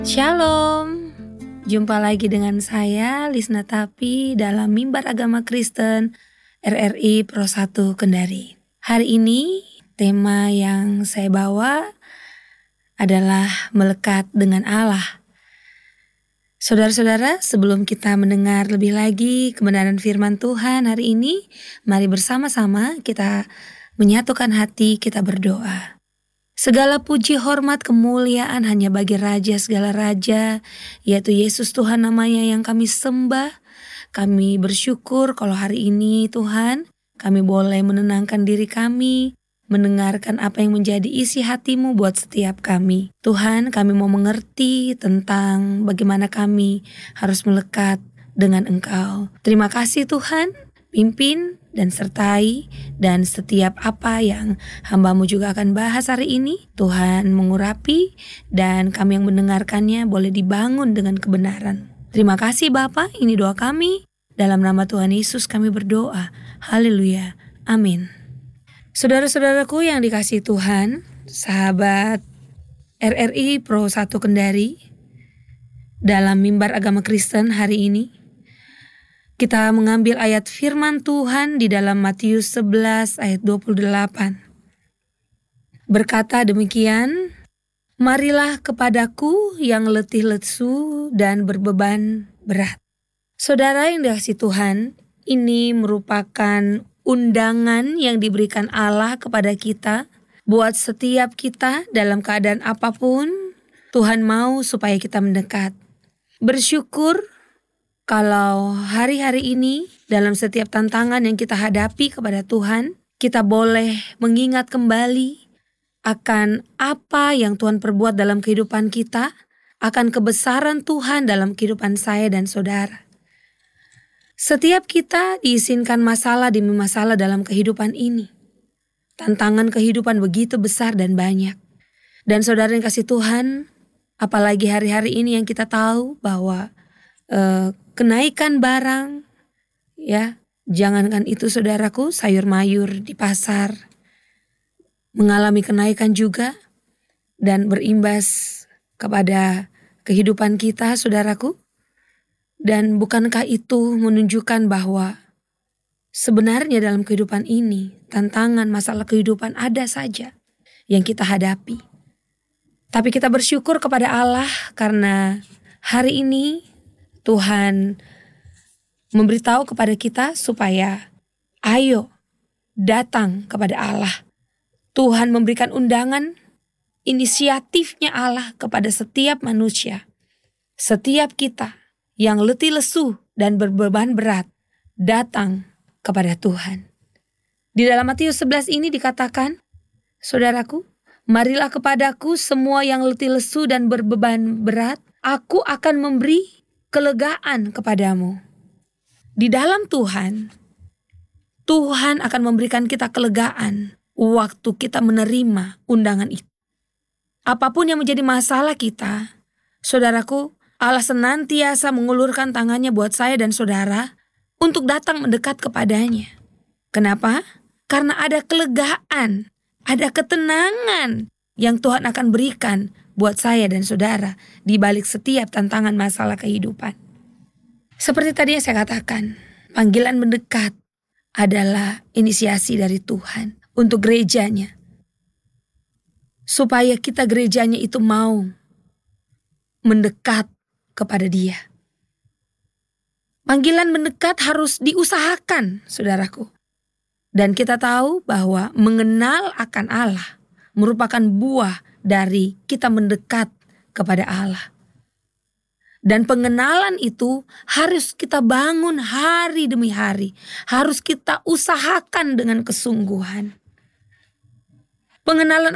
Shalom, jumpa lagi dengan saya Lisna Tapi dalam Mimbar Agama Kristen RRI Pro 1 Kendari. Hari ini tema yang saya bawa adalah melekat dengan Allah. Saudara-saudara, sebelum kita mendengar lebih lagi kebenaran firman Tuhan hari ini, mari bersama-sama kita menyatukan hati, kita berdoa. Segala puji, hormat, kemuliaan hanya bagi Raja segala Raja, yaitu Yesus Tuhan namanya yang kami sembah. Kami bersyukur kalau hari ini Tuhan, kami boleh menenangkan diri kami, mendengarkan apa yang menjadi isi hati-Mu buat setiap kami. Tuhan, kami mau mengerti tentang bagaimana kami harus melekat dengan Engkau. Terima kasih Tuhan, pimpin dan sertai, dan setiap apa yang hamba-Mu juga akan bahas hari ini, Tuhan mengurapi, dan kami yang mendengarkannya boleh dibangun dengan kebenaran. Terima kasih Bapa, ini doa kami, dalam nama Tuhan Yesus kami berdoa, haleluya, amin. Saudara-saudaraku yang dikasihi Tuhan, sahabat RRI Pro 1 Kendari, dalam Mimbar Agama Kristen hari ini, kita mengambil ayat firman Tuhan di dalam Matius 11 ayat 28. Berkata demikian, marilah kepadaku yang letih lesu dan berbeban berat. Saudara yang dikasihi Tuhan, ini merupakan undangan yang diberikan Allah kepada kita. Buat setiap kita dalam keadaan apapun, Tuhan mau supaya kita mendekat. Bersyukur kalau hari-hari ini dalam setiap tantangan yang kita hadapi kepada Tuhan, kita boleh mengingat kembali akan apa yang Tuhan perbuat dalam kehidupan kita, akan kebesaran Tuhan dalam kehidupan saya dan saudara. Setiap kita diizinkan masalah demi masalah dalam kehidupan ini. Tantangan kehidupan begitu besar dan banyak. Dan saudara yang kasih Tuhan, apalagi hari-hari ini yang kita tahu bahwa kenaikan barang, ya, jangankan itu saudaraku, sayur mayur di pasar mengalami kenaikan juga dan berimbas kepada kehidupan kita saudaraku. Dan bukankah itu menunjukkan bahwa sebenarnya dalam kehidupan ini tantangan masalah kehidupan ada saja yang kita hadapi. Tapi kita bersyukur kepada Allah karena hari ini Tuhan memberitahu kepada kita supaya ayo datang kepada Allah. Tuhan memberikan undangan, inisiatifnya Allah kepada setiap manusia. Setiap kita yang letih lesu dan berbeban berat, datang kepada Tuhan. Di dalam Matius 11 ini dikatakan, saudaraku, marilah kepadaku semua yang letih lesu dan berbeban berat, aku akan memberi kelegaan kepadamu. Di dalam Tuhan, Tuhan akan memberikan kita kelegaan waktu kita menerima undangan itu. Apapun yang menjadi masalah kita, saudaraku, Allah senantiasa mengulurkan tangannya buat saya dan saudara untuk datang mendekat kepadanya. Kenapa? Karena ada kelegaan, ada ketenangan yang Tuhan akan berikan buat saya dan saudara di balik setiap tantangan masalah kehidupan. Seperti tadi yang saya katakan, panggilan mendekat adalah inisiasi dari Tuhan untuk gerejanya. Supaya kita gerejanya itu mau mendekat kepada Dia. Panggilan mendekat harus diusahakan, saudaraku. Dan kita tahu bahwa mengenal akan Allah merupakan buah dari kita mendekat kepada Allah. Dan pengenalan itu harus kita bangun hari demi hari. Harus kita usahakan dengan kesungguhan. Pengenalan